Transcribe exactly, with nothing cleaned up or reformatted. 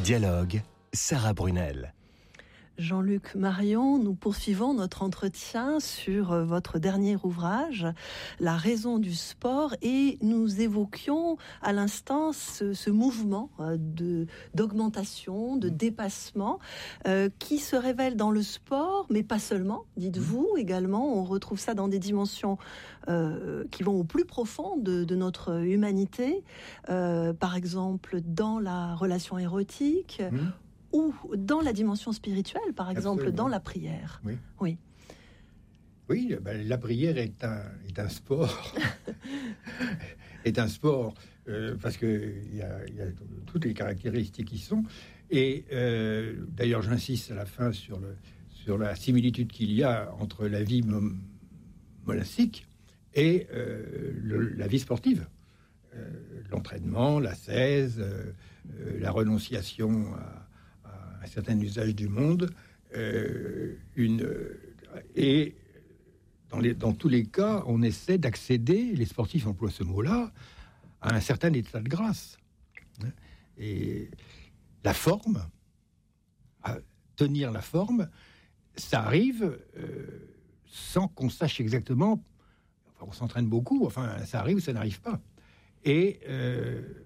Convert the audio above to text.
Dialogue, Sarah Brunel. Jean-Luc Marion, nous poursuivons notre entretien sur votre dernier ouvrage, La raison du sport, et nous évoquions à l'instant ce, ce mouvement de, d'augmentation, de dépassement euh, qui se révèle dans le sport, mais pas seulement, dites-vous également. On retrouve ça dans des dimensions euh, qui vont au plus profond de, de notre humanité, euh, par exemple dans la relation érotique, mmh. ou dans la dimension spirituelle, par exemple, Absolument. Dans la prière. Oui. Oui, oui ben, la prière est un, est un sport. est un sport, euh, parce qu'il y a, y a toutes les caractéristiques qui sont. Et euh, d'ailleurs, j'insiste à la fin sur, le, sur la similitude qu'il y a entre la vie mon, monastique et euh, le, la vie sportive. Euh, l'entraînement, l'ascèse, euh, euh, la renonciation à un certain usage du monde, euh, une, euh, et dans, les, dans tous les cas, on essaie d'accéder, les sportifs emploient ce mot-là, à un certain état de grâce. Et la forme, à tenir la forme, ça arrive euh, sans qu'on sache exactement, enfin, on s'entraîne beaucoup, enfin, ça arrive ou ça n'arrive pas. Et euh,